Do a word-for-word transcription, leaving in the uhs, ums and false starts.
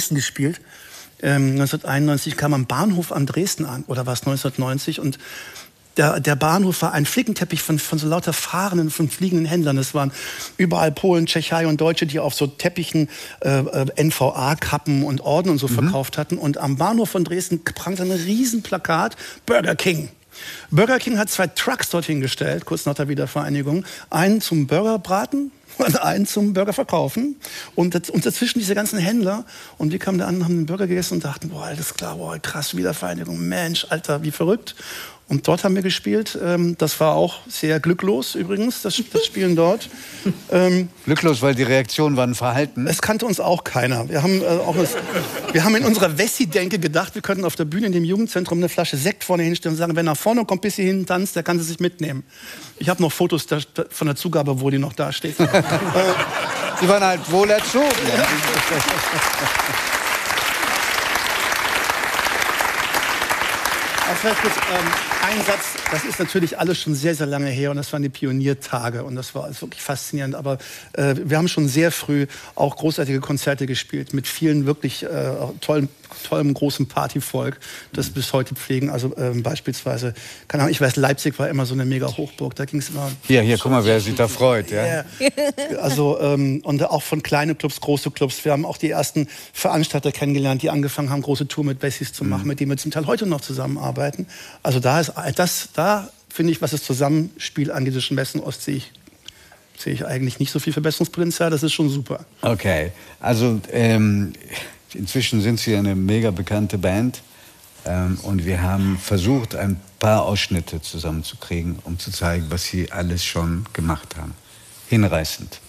Dresden gespielt. Ähm, neunzehnhunderteinundneunzig kam am Bahnhof an Dresden an, oder war es neunzehnhundertneunzig? Und der, der Bahnhof war ein Flickenteppich von, von so lauter fahrenden, von fliegenden Händlern. Es waren überall Polen, Tschechei und Deutsche, die auf so Teppichen äh, N V A-Kappen und Orden und so mhm. verkauft hatten. Und am Bahnhof von Dresden prangte ein Riesenplakat, Burger King. Burger King hat zwei Trucks dorthin gestellt, kurz nach der Wiedervereinigung. Einen zum Burgerbraten und einen zum Burger verkaufen. Und, und dazwischen diese ganzen Händler. Und wir kamen da an, haben den Burger gegessen und dachten, boah, alles klar, boah, krass, Wiedervereinigung, Mensch, Alter, wie verrückt. Und dort haben wir gespielt. Das war auch sehr glücklos übrigens, das, das Spielen dort. Glücklos, weil die Reaktionen waren verhalten? Es kannte uns auch keiner. Wir haben, äh, auch das, wir haben in unserer Wessi-Denke gedacht, wir könnten auf der Bühne in dem Jugendzentrum eine Flasche Sekt vorne hinstellen und sagen, wer nach vorne kommt, bis hierhin tanzt, der kann sie sich mitnehmen. Ich habe noch Fotos da, von der Zugabe, wo die noch da steht. äh, die waren halt wohl erzogen. Ja. Vielleicht kurz, ähm, ein Satz, das ist natürlich alles schon sehr, sehr lange her und das waren die Pioniertage und das war also wirklich faszinierend. Aber äh, wir haben schon sehr früh auch großartige Konzerte gespielt mit vielen wirklich äh, tollen, tollem großen Partyvolk, das bis heute pflegen. Also äh, beispielsweise, keine Ahnung, ich weiß, Leipzig war immer so eine mega Hochburg, da ging es immer... Hier, hier, guck mal, wer sich da freut. Ja. Yeah. Also, ähm, und auch von kleinen Clubs, große Clubs. Wir haben auch die ersten Veranstalter kennengelernt, die angefangen haben, große Tour mit Wessis zu machen, mhm. mit denen wir zum Teil heute noch zusammenarbeiten. Also da ist das, da finde ich, was das Zusammenspiel angeht zwischen West und Ost, sehe ich, sehe ich eigentlich nicht so viel Verbesserungspotenzial. Das ist schon super. Okay, also ähm, inzwischen sind Sie eine mega bekannte Band ähm, und wir haben versucht, ein paar Ausschnitte zusammenzukriegen, um zu zeigen, was Sie alles schon gemacht haben. Hinreißend.